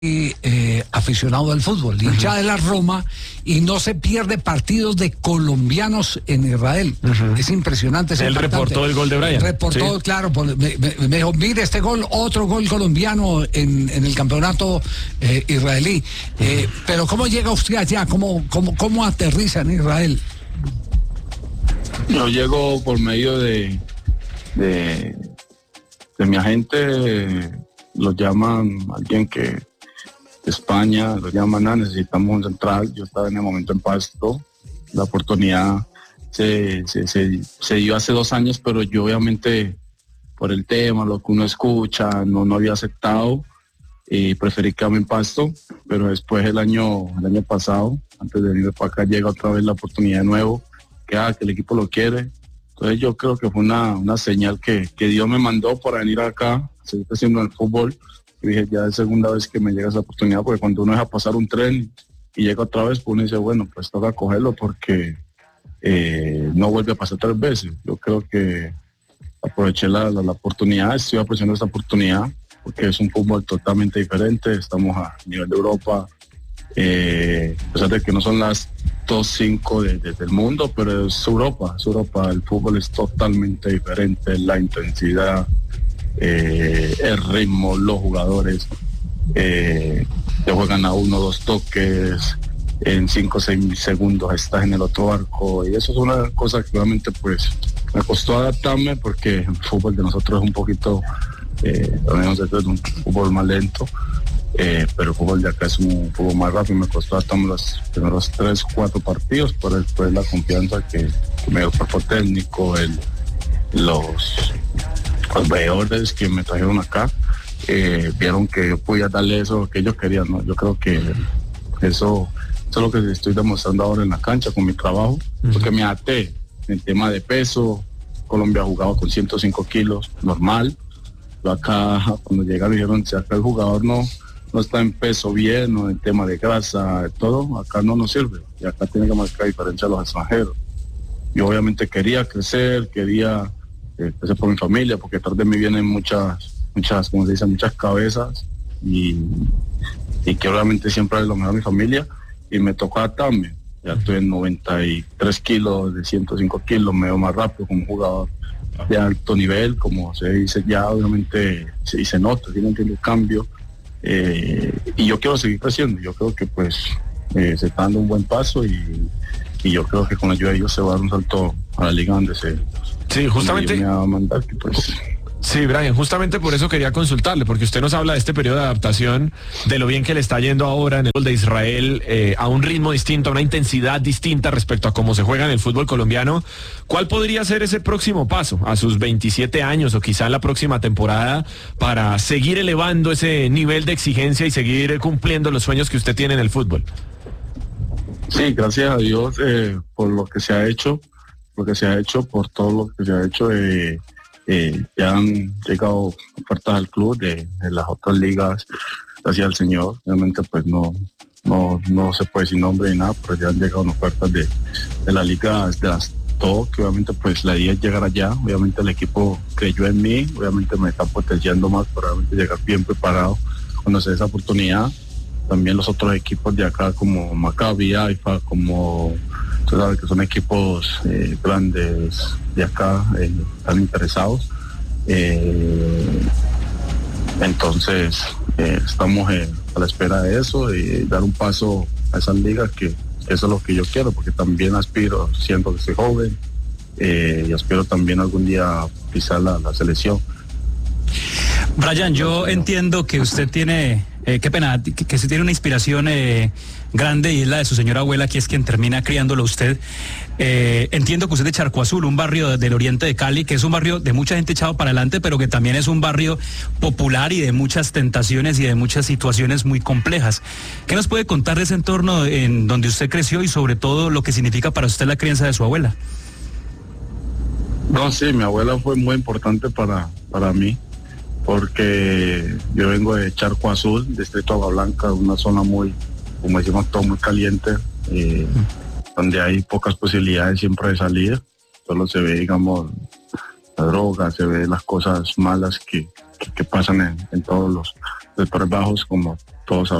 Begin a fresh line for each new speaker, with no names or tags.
aficionado al fútbol, hincha de la Roma, y no se pierde partidos de colombianos en Israel. Es impresionante.
Él reportó el gol de Brian.
Reportó, sí. Claro, me dijo, mire este gol, otro gol colombiano en el campeonato israelí. Pero ¿cómo llega usted allá? ¿Cómo aterriza en Israel?
Yo llego por medio de mi agente, lo llaman alguien que España, lo llaman, necesitamos un central. Yo estaba en el momento en Pasto, la oportunidad se dio hace 2 años, pero yo obviamente por el tema, lo que uno escucha, no había aceptado y preferí quedarme en Pasto, pero después el año pasado, antes de venir para acá, llega otra vez la oportunidad de nuevo, que el equipo lo quiere. Entonces yo creo que fue una señal que Dios me mandó para venir acá, a seguir haciendo el fútbol. Y dije, ya es segunda vez que me llega esa oportunidad, porque cuando uno deja pasar un tren y llega otra vez, pues uno dice, bueno, pues toca cogerlo porque no vuelve a pasar 3 veces. Yo creo que aproveché la oportunidad, estoy apreciando esta oportunidad, porque es un fútbol totalmente diferente, estamos a nivel de Europa, a pesar de que no son las top 5 del mundo, pero es Europa, el fútbol es totalmente diferente, la intensidad, el ritmo, los jugadores te juegan a 1 o 2 toques, en 5 o 6 segundos estás en el otro arco, y eso es una cosa que realmente pues me costó adaptarme, porque el fútbol de nosotros es un poquito, es un fútbol más lento, pero el fútbol de acá es un fútbol más rápido. Me costó adaptarme los primeros 3 o 4 partidos, pero después la confianza que me dio el cuerpo técnico, los veedores que me trajeron acá, vieron que yo podía darle eso que ellos querían, ¿no? Yo creo que eso es lo que estoy demostrando ahora en la cancha con mi trabajo, porque me adapté en tema de peso. Colombia ha jugado con 105 kilos, normal. Yo acá, cuando llegaron, dijeron, si acá el jugador no está en peso bien, o en tema de grasa, de todo, acá no nos sirve, y acá tiene que marcar diferencia a los extranjeros. Yo obviamente quería crecer, crecer por mi familia, porque detrás de mí vienen muchas, como se dice, muchas cabezas, y que obviamente siempre es lo mejor a mi familia, y me tocó adaptarme. Ya estoy en 93 kilos, de 105 kilos, me veo más rápido como jugador de alto nivel, como se dice ya, obviamente se nota, tiene un cambio, y yo quiero seguir creciendo. Yo creo que pues se está dando un buen paso, y yo creo que con la ayuda de ellos se va a dar un salto a la liga donde
sí, justamente
me va a mandar, que pues...
Sí, Brian, justamente por eso quería consultarle, porque usted nos habla de este periodo de adaptación, de lo bien que le está yendo ahora en el fútbol de Israel, a un ritmo distinto, a una intensidad distinta respecto a cómo se juega en el fútbol colombiano. ¿Cuál podría ser ese próximo paso a sus 27 años o quizá en la próxima temporada para seguir elevando ese nivel de exigencia y seguir cumpliendo los sueños que usted tiene en el fútbol?
Sí, gracias a Dios por lo que se ha hecho, por todo lo que se ha hecho. Ya han llegado ofertas al club de las otras ligas, gracias al Señor. Obviamente pues no se puede decir nombre ni nada, pero ya han llegado ofertas de la liga, de las top, que obviamente pues la idea es llegar allá. Obviamente el equipo creyó en mí, obviamente me está potenciando más para obviamente llegar bien preparado cuando se dé esa oportunidad. También los otros equipos de acá, como Maccabi, Haifa, como tú sabes que son equipos grandes de acá, están interesados. Entonces estamos a la espera de eso y dar un paso a esas ligas, que eso es lo que yo quiero, porque también aspiro, siento que soy joven, y aspiro también algún día a pisar la selección.
Brian, yo entiendo que usted tiene, qué pena, que se tiene una inspiración grande, y es la de su señora abuela, que es quien termina criándolo a usted. Entiendo que usted es de Charco Azul, un barrio del oriente de Cali, que es un barrio de mucha gente echado para adelante, pero que también es un barrio popular y de muchas tentaciones y de muchas situaciones muy complejas. ¿Qué nos puede contar de ese entorno en donde usted creció y sobre todo lo que significa para usted la crianza de su abuela?
No, sí, mi abuela fue muy importante para mí, porque yo vengo de Charco Azul, distrito Agua Blanca, una zona muy, como decimos, todo muy caliente, donde hay pocas posibilidades siempre de salir. Solo se ve, digamos, la droga, se ve las cosas malas que pasan en todos Torres Bajos, como todos sabemos.